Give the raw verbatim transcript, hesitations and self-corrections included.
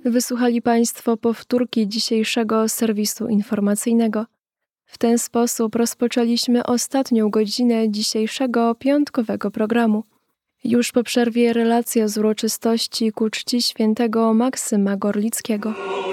Wysłuchali Państwo powtórki dzisiejszego serwisu informacyjnego. W ten sposób rozpoczęliśmy ostatnią godzinę dzisiejszego piątkowego programu. Już po przerwie relacja z uroczystości ku czci świętego Maksyma Gorlickiego.